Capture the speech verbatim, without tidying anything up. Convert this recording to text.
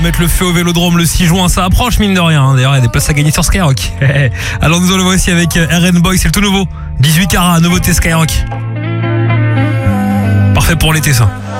Mettre le feu au Vélodrome le six juin, ça approche mine de rien. hein. D'ailleurs, il y a des places à gagner sur Skyrock. Alors nous allons le voici avec R N Boy, c'est le tout nouveau. dix-huit carats, nouveauté Skyrock. Parfait pour l'été ça.